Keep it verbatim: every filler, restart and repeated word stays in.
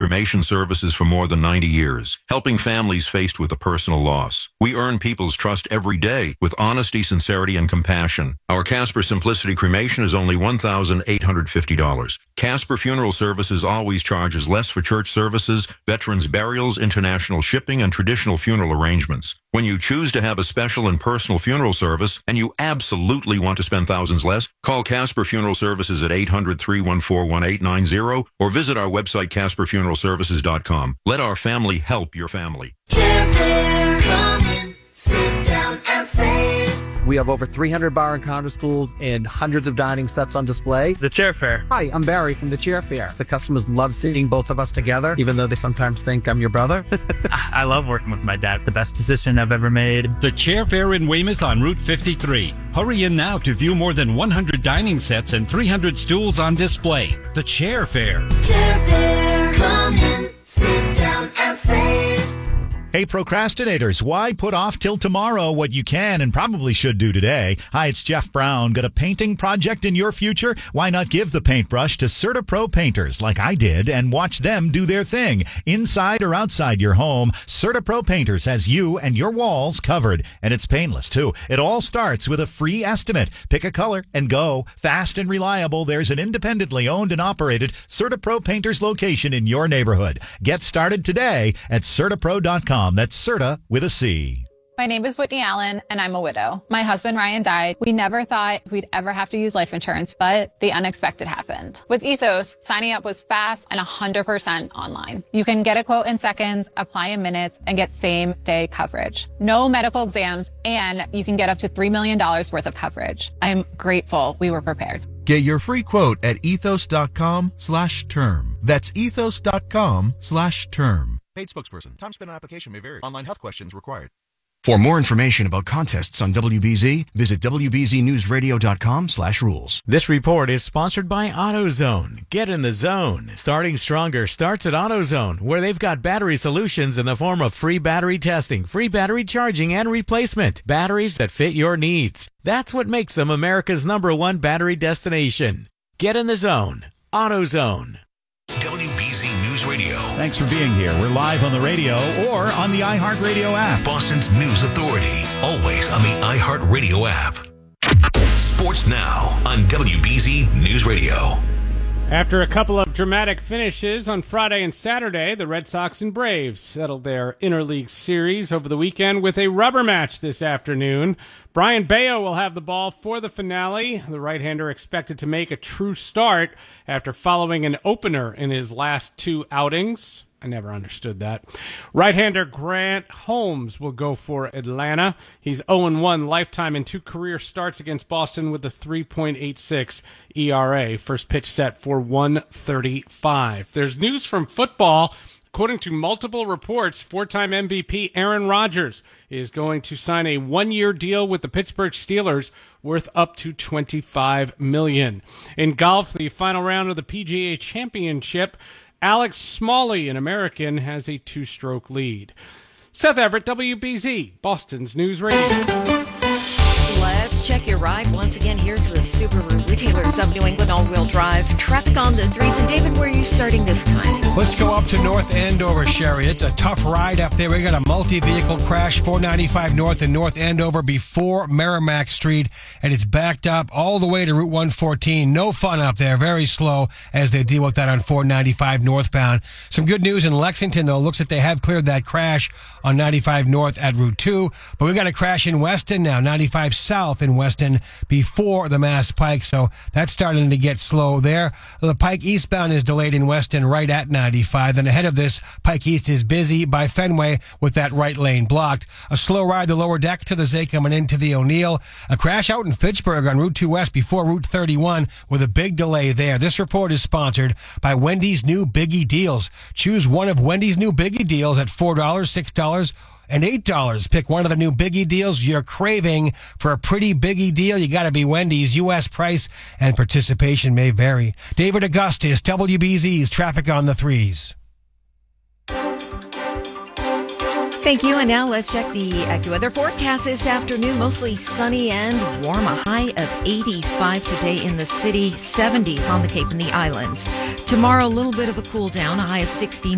cremation services for more than ninety years, helping families faced with a personal loss. We earn people's trust every day with honesty, sincerity, and compassion. Our Casper Simplicity cremation is only one thousand eight hundred fifty dollars. Casper Funeral Services always charges less for church services, veterans burials, international shipping, and traditional funeral arrangements. When you choose to have a special and personal funeral service, and you absolutely want to spend thousands less, call Casper Funeral Services at eight hundred, three one four, one eight nine zero or visit our website casper funeral services dot com. Let our family help your family. Chairfair, come in, sit down and save. We have over three hundred bar and counter stools and hundreds of dining sets on display. The Chairfair. Hi, I'm Barry from the Chairfair. The customers love seeing both of us together, even though they sometimes think I'm your brother. I love working with my dad. The best decision I've ever made. The Chairfair in Weymouth on Route fifty-three. Hurry in now to view more than one hundred dining sets and three hundred stools on display. The Chairfair. Chairfair, come in, sit down and save. Hey, procrastinators, why put off till tomorrow what you can and probably should do today? Hi, it's Jeff Brown. Got a painting project in your future? Why not give the paintbrush to CertaPro painters like I did and watch them do their thing? Inside or outside your home, CertaPro Painters has you and your walls covered. And it's painless, too. It all starts with a free estimate. Pick a color and go. Fast and reliable, there's an independently owned and operated CertaPro Painters location in your neighborhood. Get started today at CertaPro dot com. That's Certa with a C. My name is Whitney Allen, and I'm a widow. My husband, Ryan, died. We never thought we'd ever have to use life insurance, but the unexpected happened. With Ethos, signing up was fast and one hundred percent online. You can get a quote in seconds, apply in minutes, and get same-day coverage. No medical exams, and you can get up to three million dollars worth of coverage. I'm grateful we were prepared. Get your free quote at ethos.com slash term. That's ethos.com slash term. Paid spokesperson. Time spent on application may vary. Online health questions required. For more information about contests on W B Z, visit w b z news radio dot com slash rules. This report is sponsored by AutoZone. Get in the zone. Starting Stronger starts at AutoZone, where they've got battery solutions in the form of free battery testing, free battery charging, and replacement. Batteries that fit your needs. That's what makes them America's number one battery destination. Get in the zone. AutoZone. W B Z News Radio. Thanks for being here. We're live on the radio or on the iHeartRadio app. Boston's News Authority. Always on the iHeartRadio app. Sports Now on W B Z News Radio. After a couple of dramatic finishes on Friday and Saturday, the Red Sox and Braves settled their interleague series over the weekend with a rubber match this afternoon. Brian Bayo will have the ball for the finale. The right-hander expected to make a true start after following an opener in his last two outings. I never understood that. Right-hander Grant Holmes will go for Atlanta. He's oh and one lifetime in two career starts against Boston with a three point eight six E R A. First pitch set for one thirty-five. There's news from football. According to multiple reports, four-time M V P Aaron Rodgers is going to sign a one-year deal with the Pittsburgh Steelers worth up to twenty-five million dollars. In golf, the final round of the P G A Championship, Alex Smalley, an American, has a two-stroke lead. Seth Everett, W B Z, Boston's News Radio. Let's check your ride once again. Here's the Subaru Retailers of New England all-wheel drive. Traffic on the threes. And David, where are you starting this time? Let's go up to North Andover, Sherry. It's a tough ride up there. We got a multi-vehicle crash, four ninety-five North in North Andover before Merrimack Street, and it's backed up all the way to Route one fourteen. No fun up there. Very slow as they deal with that on four ninety-five northbound. Some good news in Lexington, though. Looks like they have cleared that crash on ninety-five North at Route two, but we got a crash in Weston now, ninety-five South in Weston before the Mass Pike, so that's starting to get slow there. The Pike eastbound is delayed in Weston right at ninety-five. Then ahead of this, Pike East is busy by Fenway with that right lane blocked. A slow ride the lower deck to the Zachem and into the O'Neill. A crash out in Fitchburg on Route two West before Route thirty-one with a big delay there. This report is sponsored by Wendy's new Biggie Deals. Choose one of Wendy's new Biggie Deals at four dollars, six dollars, and eight dollars. Pick one of the new Biggie Deals you're craving. For a pretty Biggie deal, you got to be Wendy's. U S price and participation may vary. David Augustus, W B Z's Traffic on the Threes. Thank you. And now let's check the AccuWeather forecast this afternoon. Mostly sunny and warm. A high of eighty-five today in the city, seventies on the Cape and the Islands. Tomorrow, a little bit of a cool down, a high of sixty.